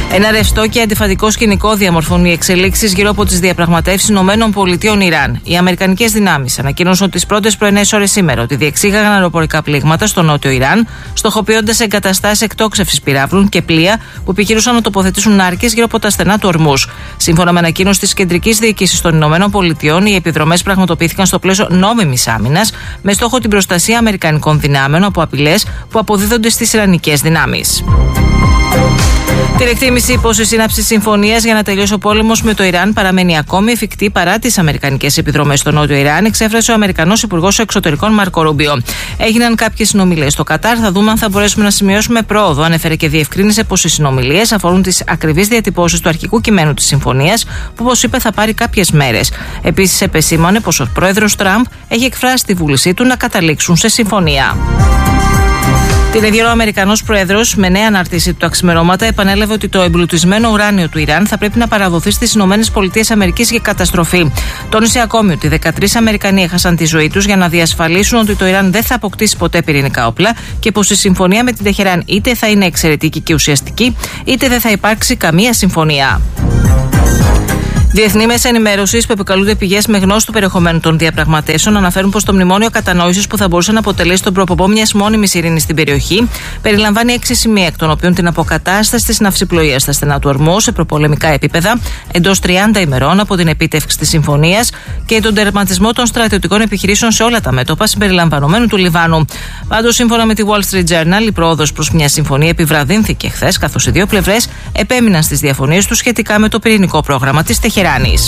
Ένα ρευστό και αντιφατικό σκηνικό διαμορφώνει οι εξελίξεις γύρω από τις διαπραγματεύσεις ΗΠΑ-Ιράν. Οι αμερικανικές δυνάμεις ανακοίνωσαν τις πρώτες πρωινές ώρες σήμερα ότι διεξήγαγαν αεροπορικά πλήγματα στο νότιο Ιράν, στοχοποιώντας εγκαταστάσεις εκτόξευσης πυράβλων και πλοία που επιχειρούσαν να τοποθετήσουν νάρκες γύρω από τα στενά του Ορμούζ. Σύμφωνα με ανακοίνωση της Κεντρικής Διοίκησης των ΗΠΑ, οι επιδρομές πραγματοποιήθηκαν στο πλαίσιο νόμιμης άμυνας, με στόχο την προστασία αμερικανικών δυνάμεων από απειλές που αποδίδονται στις ιρανικές δυνάμεις. Την εκτίμηση πως η σύναψη συμφωνίας για να τελειώσει ο πόλεμος με το Ιράν παραμένει ακόμη εφικτή παρά τις αμερικανικές επιδρομές στο νότιο Ιράν, εξέφρασε ο Αμερικανός Υπουργός Εξωτερικών Μάρκο Ρούμπιο. Έγιναν κάποιες συνομιλίες στο Κατάρ, θα δούμε αν θα μπορέσουμε να σημειώσουμε πρόοδο. Ανέφερε και διευκρίνησε πως οι συνομιλίες αφορούν τις ακριβείς διατυπώσεις του αρχικού κειμένου της συμφωνίας, που όπως είπε θα πάρει κάποιες μέρες. Επίσης επεσήμανε πως ο πρόεδρος Τραμπ έχει εκφράσει τη βούλησή του να καταλήξουν σε συμφωνία. Την ίδια ο Αμερικανός Πρόεδρος, με νέα ανάρτηση του αξιμερώματα, επανέλαβε ότι το εμπλουτισμένο ουράνιο του Ιράν θα πρέπει να παραδοθεί στις ΗΠΑ για καταστροφή. Τόνισε ακόμη ότι 13 Αμερικανοί έχασαν τη ζωή τους για να διασφαλίσουν ότι το Ιράν δεν θα αποκτήσει ποτέ πυρηνικά όπλα και πως η συμφωνία με την Τεχεράν είτε θα είναι εξαιρετική και ουσιαστική, είτε δεν θα υπάρξει καμία συμφωνία. Διεθνή μέσα ενημέρωσης που επικαλούνται πηγές με γνώση του περιεχομένου των διαπραγματεύσεων αναφέρουν πως το μνημόνιο κατανόησης που θα μπορούσε να αποτελέσει τον προπομπό μιας μόνιμης ειρήνης στην περιοχή περιλαμβάνει 6 σημεία, εκ των οποίων την αποκατάσταση της ναυσιπλοείας στα στενά του Ορμούζ σε προπολεμικά επίπεδα εντός 30 ημερών από την επίτευξη της συμφωνίας και τον τερματισμό των στρατιωτικών επιχειρήσεων σε όλα τα μέτωπα συμπεριλαμβανομένου του Λιβάνου. Πάντως, σύμφωνα με τη Wall Street Journal, η πρόοδος προς μια συμφωνία επιβραδύνθηκε χθες, καθώς οι δύο πλευρές επέμειναν στις διαφωνίες τους σχετικά με το πυρηνικό πρόγραμμα της Τεχεράνης.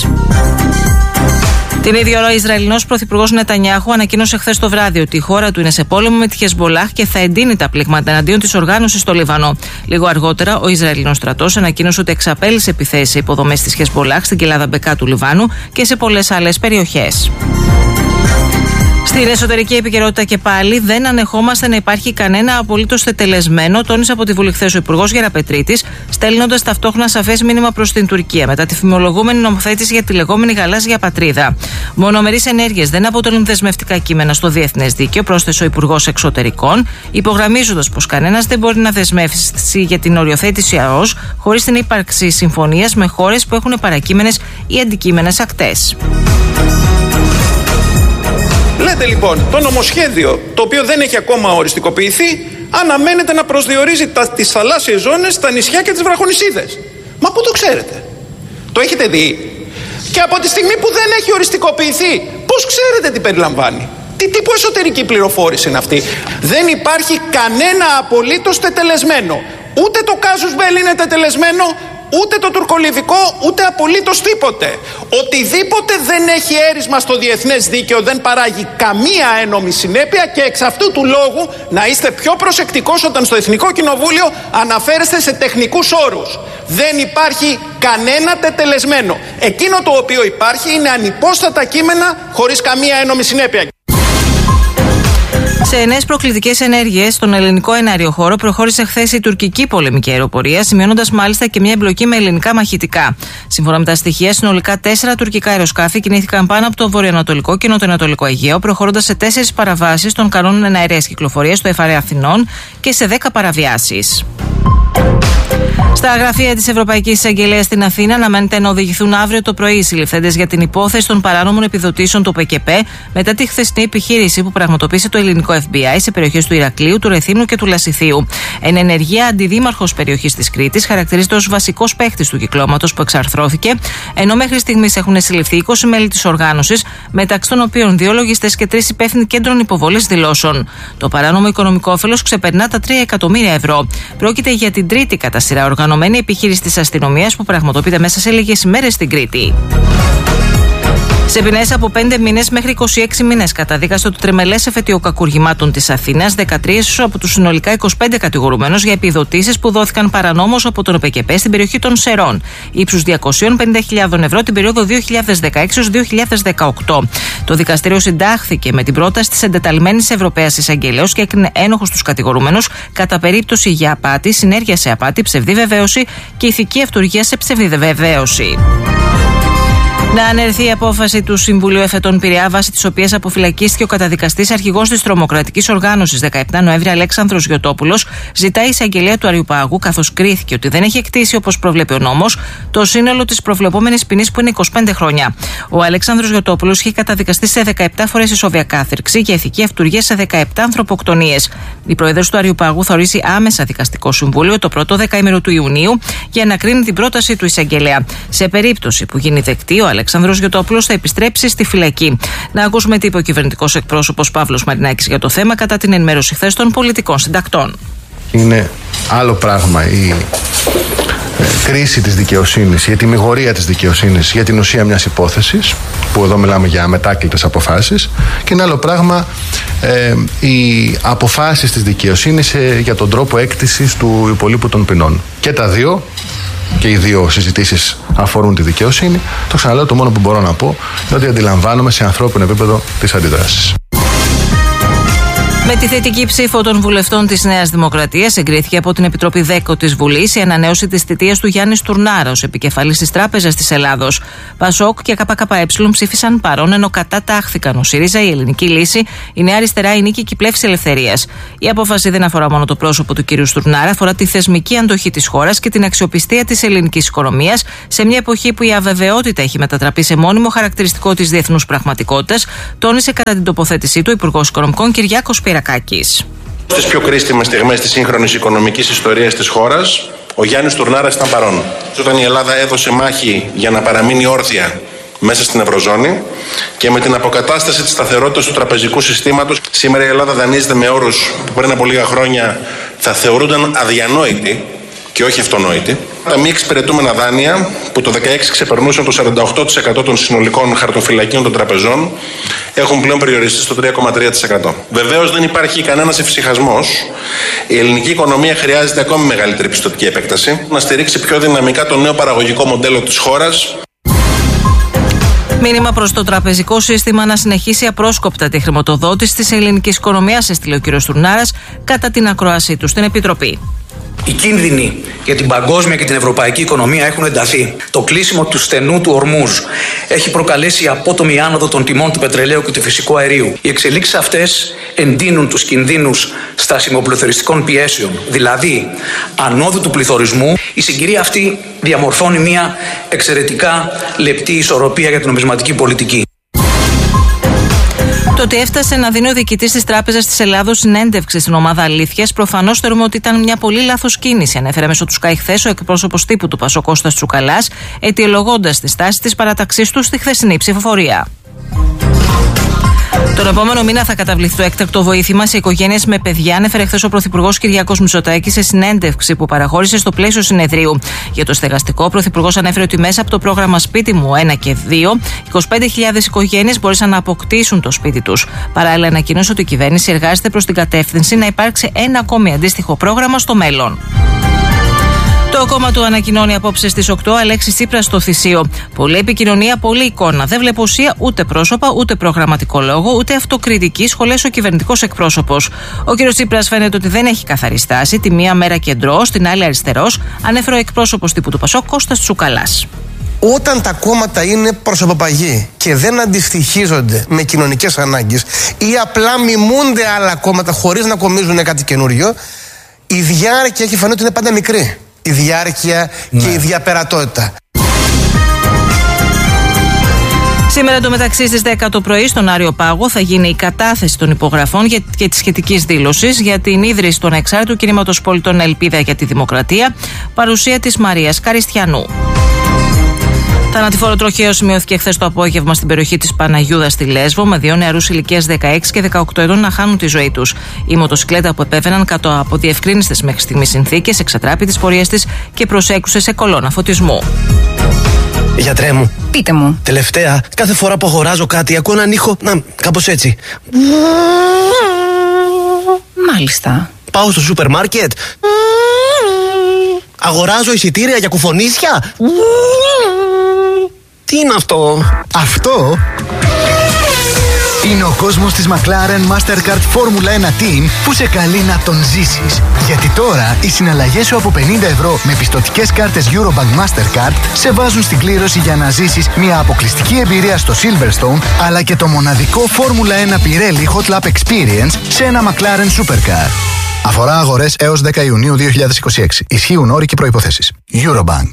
Την ίδια ώρα, ο Ισραηλινός Πρωθυπουργός Νετανιάχου ανακοίνωσε χθες το βράδυ ότι η χώρα του είναι σε πόλεμο με τη Χεσμπολάχ και θα εντείνει τα πλήγματα εναντίον της οργάνωσης στο Λίβανο. Λίγο αργότερα, ο Ισραηλινός στρατός ανακοίνωσε ότι εξαπέλυσε επιθέσεις σε υποδομές της Χεσμπολάχ στην κοιλάδα Μπεκά του Λιβάνου και σε πολλές άλλες περιοχές. Στην εσωτερική επικαιρότητα και πάλι, δεν ανεχόμαστε να υπάρχει κανένα απολύτως τετελεσμένο, τόνισε από τη Βουλή χθες ο Υπουργός Γεραπετρίτης, στέλνοντας ταυτόχρονα σαφές μήνυμα προς την Τουρκία μετά τη φημολογούμενη νομοθέτηση για τη λεγόμενη γαλάζια πατρίδα. Μονομερείς ενέργειες δεν αποτελούν δεσμευτικά κείμενα στο διεθνές δίκαιο, πρόσθεσε ο Υπουργός Εξωτερικών, υπογραμμίζοντας πως κανένας δεν μπορεί να δεσμεύσει για την οριοθέτηση ΑΟΣ χωρίς την ύπαρξη συμφωνίας με χώρες που έχουν παρακείμενες ή αντικείμενες ακτές. Λέτε λοιπόν, το νομοσχέδιο, το οποίο δεν έχει ακόμα οριστικοποιηθεί, αναμένεται να προσδιορίζει τις θαλάσσιες ζώνες, τα νησιά και τις βραχονησίδες. Μα πού το ξέρετε? Το έχετε δει? Και από τη στιγμή που δεν έχει οριστικοποιηθεί, πώς ξέρετε τι περιλαμβάνει? Τι τύπου εσωτερική πληροφόρηση είναι αυτή? Δεν υπάρχει κανένα απολύτως τετελεσμένο. Ούτε το casus belli είναι τετελεσμένο, ούτε το τουρκολιβικό, ούτε απολύτως τίποτε. Οτιδήποτε δεν έχει έρισμα στο διεθνές δίκαιο δεν παράγει καμία ένομη συνέπεια και εξ αυτού του λόγου να είστε πιο προσεκτικός όταν στο Εθνικό Κοινοβούλιο αναφέρεστε σε τεχνικούς όρους. Δεν υπάρχει κανένα τετελεσμένο. Εκείνο το οποίο υπάρχει είναι ανυπόστατα κείμενα χωρίς καμία ένομη συνέπεια. Σε νέες προκλητικές ενέργειες στον ελληνικό εναέριο χώρο προχώρησε χθες η τουρκική πολεμική αεροπορία, σημειώνοντας μάλιστα και μια εμπλοκή με ελληνικά μαχητικά. Σύμφωνα με τα στοιχεία, συνολικά 4 τουρκικά αεροσκάφη κινήθηκαν πάνω από το βορειοανατολικό και νοτιοανατολικό Αιγαίο, προχωρώντας σε 4 παραβάσεις των κανόνων εναερίας κυκλοφορίας στο ΕΦΑΡΕ Αθηνών και σε 10 παραβιάσεις. Στα γραφεία της Ευρωπαϊκής Εισαγγελίας στην Αθήνα αναμένεται να οδηγηθούν αύριο το πρωί οι συλληφθέντες για την υπόθεση των παράνομων επιδοτήσεων του ΠΚΠ μετά τη χθεσινή επιχείρηση που πραγματοποίησε το ελληνικό FBI σε περιοχές του Ηρακλείου, του Ρεθύμνου και του Λασιθίου. Εν ενεργεία, αντιδήμαρχος περιοχής της Κρήτης χαρακτηρίζεται ως βασικός παίκτης του κυκλώματος που εξαρθρώθηκε, ενώ μέχρι στιγμής έχουν συλληφθεί 20 μέλη της οργάνωσης, μεταξύ των οποίων 2 λογιστές και 3 υπεύθυνοι κέντρων υποβολής δηλώσεων. Το παράνομο οικονομικό όφελος ξεπερνά τα 3 εκατομμύρια ευρώ. Πρόκειται για την τρίτη κατά σειρά οργανωμένη επιχείρηση της αστυνομίας που πραγματοποιείται μέσα σε λίγες ημέρες στην Κρήτη. Σε ποινές από 5 μήνες μέχρι 26 μήνες καταδίκασε το τριμελές εφετείο κακουργημάτων της Αθήνας 13 από τους συνολικά 25 κατηγορουμένους για επιδοτήσεις που δόθηκαν παρανόμως από τον ΟΠΕΚΕΠΕ στην περιοχή των Σερών, ύψους 250.000 ευρώ την περίοδο 2016-2018. Το δικαστήριο συντάχθηκε με την πρόταση της εντεταλμένης Ευρωπαίας Εισαγγελέως και έκρινε ένοχους τους κατηγορουμένους κατά περίπτωση για απάτη, συνέργεια σε απάτη, ψευδή βεβαίωση και ηθική αυτουργία σε ψευδή βεβαίωση. Να ανερθεί η απόφαση του Συμβουλίου Εφετών Πειραιά, βάσει της οποίας αποφυλακίστηκε ο καταδικαστής αρχηγός της τρομοκρατικής οργάνωσης 17 Νοέμβρη Αλέξανδρος Γιωτόπουλος, ζητάει η εισαγγελέα του Αριουπάγου, καθώς κρίθηκε ότι δεν έχει εκτίσει, όπως προβλέπει ο νόμος, το σύνολο της προβλεπόμενης ποινής που είναι 25 χρόνια. Ο Αλέξανδρος Γιωτόπουλος είχε καταδικαστεί σε 17 φορές ισόβια κάθυρξη για ηθική αυτουργία σε 17 ανθρωποκτονίες. Η πρόεδρος του Αριουπάγου θα ορίσει άμεσα δικαστικό συμβούλιο το πρώτο δεκαήμερο του Ιουνίου για να κρίνει την πρόταση του εισαγγελέα. Σε περίπτωση που γίνει δεκτή, ο Αλέξανδρος Γιωτόπουλος θα επιστρέψει στη φυλακή. Να ακούσουμε τι είπε ο κυβερνητικός εκπρόσωπος Παύλος Μαρινάκης για το θέμα κατά την ενημέρωση χθες των πολιτικών συντακτών. Είναι άλλο πράγμα η κρίση της δικαιοσύνης, η ετυμηγορία της δικαιοσύνης για την ουσία μιας υπόθεσης, που εδώ μιλάμε για αμετάκλητες αποφάσεις, και είναι άλλο πράγμα οι αποφάσεις της δικαιοσύνης για τον τρόπο έκτησης του υπολείπου των ποινών. Και τα δύο, και οι δύο συζητήσεις αφορούν τη δικαιοσύνη. Το ξαναλέω, το μόνο που μπορώ να πω είναι ότι αντιλαμβάνομαι σε ανθρώπινο επίπεδο τις αντιδράσεις. Με τη θετική ψήφο των βουλευτών της Νέας Δημοκρατίας, εγκρίθηκε από την Επιτροπή 10 της Βουλής η ανανέωση της θητείας του Γιάννη Στουρνάρα ως επικεφαλής της Τράπεζας της Ελλάδος. Πασόκ και ΚΚΕ ψήφισαν παρόν, ενώ κατά τάχθηκαν ο ΣΥΡΙΖΑ, η Ελληνική Λύση, η Νέα Αριστερά, η Νίκη και η Πλεύση Ελευθερίας. Η απόφαση δεν αφορά μόνο το πρόσωπο του κ. Στουρνάρα, αφορά τη θεσμική αντοχή της χώρας και την αξιοπιστία της ελληνικής οικονομίας σε μια εποχή που η αβεβαιότητα έχει μετατραπεί σε μόνιμο χαρακτηριστικό της διεθνούς πραγματικότητας, τόνισε κατά την τοποθέτησή του ο Υπουργός Οικονομικών Κυριάκος Πυρακάκης. Στις πιο κρίσιμες στιγμές της σύγχρονης οικονομικής ιστορίας της χώρας, ο Γιάννης Στουρνάρας ήταν παρόν. Όταν η Ελλάδα έδωσε μάχη για να παραμείνει όρθια μέσα στην Ευρωζώνη και με την αποκατάσταση της σταθερότητας του τραπεζικού συστήματος, σήμερα η Ελλάδα δανείζεται με όρους που πριν από λίγα χρόνια θα θεωρούνταν αδιανόητοι και όχι αυτονόητοι. Τα μη εξυπηρετούμενα δάνεια, που το 2016 ξεπερνούσαν το 48% των συνολικών χαρτοφυλακίων των τραπεζών, έχουν πλέον περιοριστεί στο 3,3%. Βεβαίως δεν υπάρχει κανένας εφησυχασμός. Η ελληνική οικονομία χρειάζεται ακόμη μεγαλύτερη πιστωτική επέκταση, να στηρίξει πιο δυναμικά το νέο παραγωγικό μοντέλο της χώρας. Μήνυμα προς το τραπεζικό σύστημα να συνεχίσει απρόσκοπτα τη χρηματοδότηση της ελληνικής οικονομίας, έστειλε ο κ. Στουρνάρας κατά την ακρόασή του στην Επιτροπή. Οι κίνδυνοι για την παγκόσμια και την ευρωπαϊκή οικονομία έχουν ενταθεί. Το κλείσιμο του στενού του Ορμούζ έχει προκαλέσει απότομη άνοδο των τιμών του πετρελαίου και του φυσικού αερίου. Οι εξελίξεις αυτές εντείνουν τους κινδύνους στασιμοπληθωριστικών πιέσεων, δηλαδή ανόδου του πληθωρισμού. Η συγκυρία αυτή διαμορφώνει μια εξαιρετικά λεπτή ισορροπία για την νομισματική πολιτική. Το ότι έφτασε να δίνει ο διοικητής της Τράπεζας της Ελλάδος συνέντευξη στην ομάδα Αλήθειας, προφανώς θεωρούμε ότι ήταν μια πολύ λάθος κίνηση, ανέφερε μέσω του Sky χθες ο εκπρόσωπος τύπου του Πασόκ Κώστας Τσουκαλάς, αιτιολογώντας τη στάση της παραταξής του στη χθεσινή ψηφοφορία. Τον επόμενο μήνα θα καταβληθεί το έκτακτο βοήθημα σε οικογένειες με παιδιά, ανέφερε χθες ο Πρωθυπουργός Κυριάκος Μητσοτάκης σε συνέντευξη που παραχώρησε στο πλαίσιο συνεδρίου. Για το στεγαστικό, ο Πρωθυπουργός ανέφερε ότι μέσα από το πρόγραμμα Σπίτι μου 1 και 2, 25.000 οικογένειες μπόρεσαν να αποκτήσουν το σπίτι τους. Παράλληλα, ανακοίνωσε ότι η κυβέρνηση εργάζεται προς την κατεύθυνση να υπάρξει ένα ακόμη αντίστοιχο πρόγραμμα στο μέλλον. Το κόμμα του ανακοινώνει απόψε στις 8, Αλέξης Τσίπρας στο Θησίο. Πολλή επικοινωνία, πολλή εικόνα. Δεν βλέπω ουσία ούτε πρόσωπα, ούτε προγραμματικό λόγο, ούτε αυτοκριτική, σχολές ο κυβερνητικός εκπρόσωπος. Ο κ. Τσίπρας φαίνεται ότι δεν έχει καθαρή στάση, τη μία μέρα κεντρός, την άλλη αριστερός, ανέφερε ο εκπρόσωπος τύπου του Πασόκ Κώστας Τσουκαλάς. Όταν τα κόμματα είναι προσωποπαγή και δεν αντιστοιχίζονται με κοινωνικές ανάγκες ή απλά μιμούνται άλλα κόμματα χωρίς να κομίζουν κάτι καινούριο, η διάρκεια έχει φανεί ότι είναι πάντα μικρή. Η διάρκεια και η διαπερατότητα. Σήμερα εντωμεταξύ στις 10 το πρωί στον Άριο Πάγο θα γίνει η κατάθεση των υπογραφών και της σχετικής δήλωσης για την ίδρυση του ανεξάρτητου κινήματος πολιτών Ελπίδα για τη Δημοκρατία, παρουσία της Μαρίας Καριστιανού. Θανατηφόρο τροχαίο σημειώθηκε χθες το απόγευμα στην περιοχή της Παναγιούδα στη Λέσβο, με δύο νεαρούς ηλικίας 16 και 18 ετών να χάνουν τη ζωή τους. Η μοτοσυκλέτα που επέβαιναν κάτω από διευκρίνιστες μέχρι στιγμής συνθήκες εξατράπη τις πορείες της και προσέκρουσε σε κολόνα φωτισμού. Γιατρέ μου, πείτε μου. Τελευταία, κάθε φορά που αγοράζω κάτι, ακούω έναν ήχο, κάπως έτσι. Μάλιστα. Πάω στο σούπερ μάρκετ. Αγοράζω εισιτήρια για κουφονίσια. Τι είναι αυτό? Αυτό Είναι ο κόσμος της McLaren Mastercard Formula 1 Team που σε καλεί να τον ζήσεις. Γιατί τώρα οι συναλλαγές σου από 50 ευρώ με πιστωτικές κάρτες Eurobank Mastercard σε βάζουν στην κλήρωση για να ζήσεις μια αποκλειστική εμπειρία στο Silverstone, αλλά και το μοναδικό Formula 1 Pirelli Hot Lap Experience σε ένα McLaren Supercar. Αφορά αγορές έως 10 Ιουνίου 2026. Ισχύουν όροι και προϋποθέσεις. Eurobank.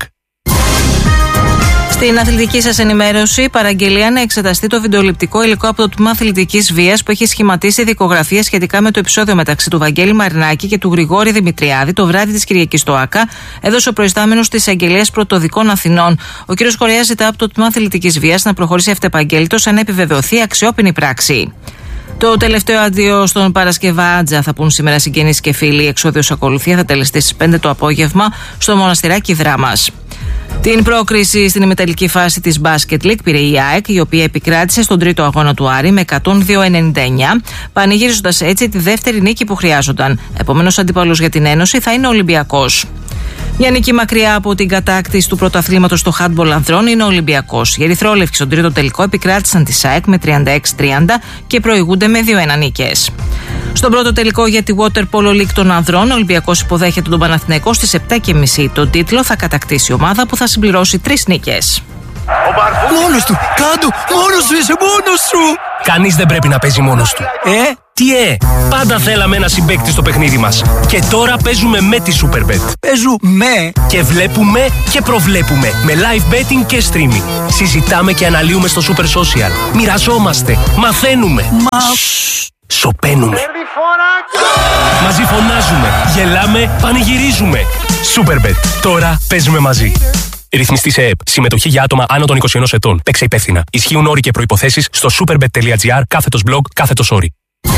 Στην αθλητική σας ενημέρωση, παραγγελία να εξεταστεί το βιντεοληπτικό υλικό από το Τμήμα Αθλητικής Βίας που έχει σχηματίσει δικογραφία σχετικά με το επεισόδιο μεταξύ του Βαγγέλη Μαρινάκη και του Γρηγόρη Δημητριάδη το βράδυ της Κυριακής στο ΆΚΑ, έδωσε ο προϊστάμενος της Αγγελίας Πρωτοδικών Αθηνών. Ο κ. Κορέας ζητά από το Τμήμα Αθλητικής Βίας να προχωρήσει αυτεπαγγέλτος αν επιβεβαιωθεί αξιόπινη πράξη. Το τελευταίο αντίο στον Παρασκευάτζα θα πούν σήμερα συγγενείς και φίλοι. Η εξόδιος ακολουθία θα τελεστεί στις 5 το απόγευμα στο Μοναστηράκι Δράμας. Την πρόκριση στην ημιτελική φάση της Basket League πήρε η ΑΕΚ, η οποία επικράτησε στον τρίτο αγώνα του Άρη με 102-99, πανηγυρίζοντας έτσι τη δεύτερη νίκη που χρειάζονταν. Επόμενος αντίπαλος για την Ένωση θα είναι ο Ολυμπιακός. Μια νίκη μακριά από την κατάκτηση του πρωταθλήματος στο handball ανδρών είναι ο Ολυμπιακός. Οι ερυθρόλευκοι στον τρίτο τελικό επικράτησαν τη ΣΑΕΚ με 36-30 και προηγούνται με 2-1 νίκες. Στον πρώτο τελικό για τη Water Polo League των ανδρών, ο Ολυμπιακός υποδέχεται τον Παναθηναϊκό στις 7:30. Τον τίτλο θα κατακτήσει η ομάδα που θα συμπληρώσει 3 νίκες. Μόνος του! Κάντο! Μόνος σου είσαι! Μόνος σου! Κανείς δεν πρέπει να παίζει μόνος του. Τι πάντα θέλαμε ένα συμπαίκτη στο παιχνίδι μας. Και τώρα παίζουμε με τη Superbet. Παίζουμε! Και βλέπουμε και προβλέπουμε. Με live betting και streaming. Συζητάμε και αναλύουμε στο Super Social. Μοιραζόμαστε. Μαθαίνουμε. Σωπαίνουμε. Μαζί φωνάζουμε. Γελάμε. Πανηγυρίζουμε. Superbet. Τώρα παίζουμε μαζί. Ρυθμιστή σε ΕΕΠ. Συμμετοχή για άτομα άνω των 21 ετών. Παίξε υπεύθυνα. Ισχύουν όροι και προϋποθέσεις στο superbet.gr/blog/όροι.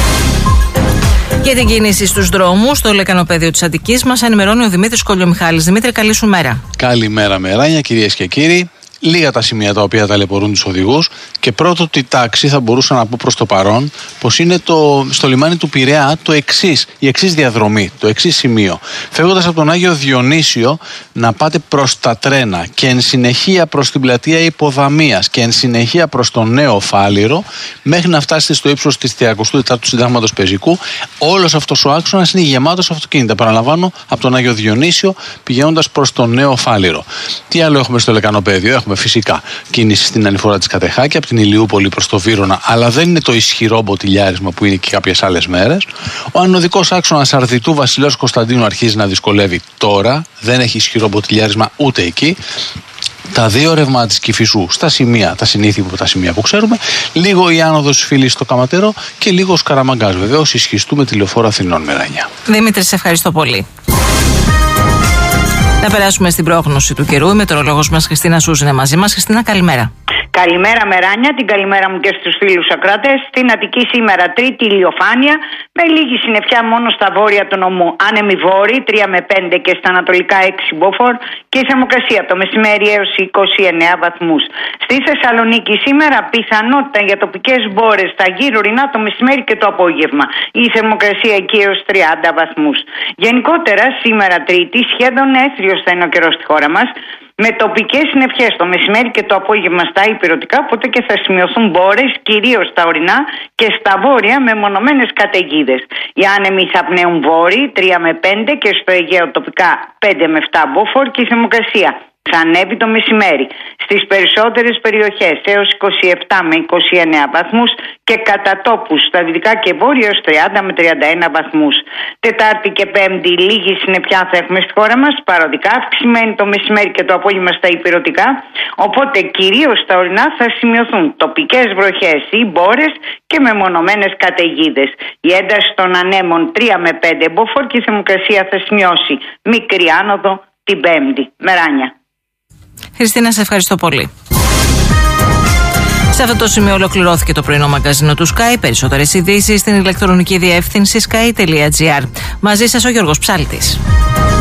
Για την κίνηση στους δρόμους, στο λεκανοπέδιο της Αττικής μας ενημερώνει ο Δημήτρης Κολιομιχάλης. Δημήτρη, καλή σου μέρα. Καλημέρα, Μεράνια, κυρίες και κύριοι. Λίγα τα σημεία τα οποία ταλαιπωρούν τους οδηγούς και πρώτο τη τάξη θα μπορούσα να πω προς το παρόν πως είναι στο λιμάνι του Πειραιά η εξής διαδρομή, το εξής σημείο. Φεύγοντας από τον Άγιο Διονύσιο να πάτε προς τα τρένα και εν συνεχεία προς την πλατεία Υποδαμίας και εν συνεχεία προς το Νέο Φάληρο μέχρι να φτάσετε στο ύψος της 34ου Συντάγματος Πεζικού, όλος αυτός ο άξονας είναι γεμάτος αυτοκίνητα. Παραλαμβάνω, από τον Άγιο Διονύσιο πηγαίνοντας προς το Νέο Φάληρο. Τι άλλο έχουμε στο λεκανοπέδιο? Έχουμε φυσικά κίνηση στην ανηφορά της Κατεχάκη από την Ηλιούπολη προς το Βύρωνα, αλλά δεν είναι το ισχυρό μποτιλιάρισμα που είναι και κάποιες άλλες μέρες. Ο ανωδικός άξονας Αρδιτού Βασιλέως Κωνσταντίνου αρχίζει να δυσκολεύει τώρα, δεν έχει ισχυρό μποτιλιάρισμα ούτε εκεί. Τα δύο ρεύματα της Κηφισού στα σημεία, τα συνήθεια από τα σημεία που ξέρουμε, λίγο η άνοδος Φίλης στο Καματερό και λίγο ο Σκαραμαγκάς. Βεβαίως ισχυστούμε τη Λεωφόρο Αθηνών, Μεράνια. Δημήτρη, σε ευχαριστώ πολύ. Να περάσουμε στην πρόγνωση του καιρού. Η μετεωρολόγος μας Χριστίνα Σούζ είναι μαζί μας. Χριστίνα, καλημέρα. Καλημέρα, Μεράνια, την καλημέρα μου και στους φίλους ακράτες. Στην Αττική σήμερα τρίτη ηλιοφάνεια, με λίγη συννεφιά μόνο στα βόρεια του νομού. Άνεμοι βόρειοι 3 με 5 και στα ανατολικά 6 μποφόρ και η θερμοκρασία το μεσημέρι έως 29 βαθμούς. Στη Θεσσαλονίκη σήμερα πιθανότητα για τοπικές μπόρες στα γύρω ορεινά το μεσημέρι και το απόγευμα. Η θερμοκρασία εκεί έως 30 βαθμούς. Γενικότερα σήμερα τρίτη σχεδόν έθριος θα είναι ο καιρός στη χώρα μας, με τοπικές συννεφιές το μεσημέρι και το απόγευμα στα ηπειρωτικά, οπότε και θα σημειωθούν μπόρες κυρίως στα ορεινά και στα βόρεια με μονομένες καταιγίδες. Οι άνεμοι θα πνέουν βόρειοι 3 με 5 και στο Αιγαίο τοπικά 5 με 7 μποφόρ και η θερμοκρασία θα ανέβει το μεσημέρι στις περισσότερες περιοχές έως 27 με 29 βαθμούς και κατά τόπους στα δυτικά και βόρεια έως 30 με 31 βαθμούς. Τετάρτη και Πέμπτη λίγη συννεφιά θα έχουμε στη χώρα μας, παροδικά αυξημένη το μεσημέρι και το απόγευμα στα ηπειρωτικά, οπότε κυρίως στα ορεινά θα σημειωθούν τοπικές βροχές ή μπόρες και μεμονωμένες καταιγίδες. Η ένταση των ανέμων 3 με 5 μποφόρ και η θερμοκρασία θα σημειώσει μικρή άνοδο την Πέμπτη. Μεράνια. Χριστίνα, σε ευχαριστώ πολύ. Σε αυτό το σημείο ολοκληρώθηκε το πρωινό μαγκαζίνο του Sky. Περισσότερες ειδήσεις στην ηλεκτρονική διεύθυνση sky.gr. Μαζί σας ο Γιώργος Ψάλτης.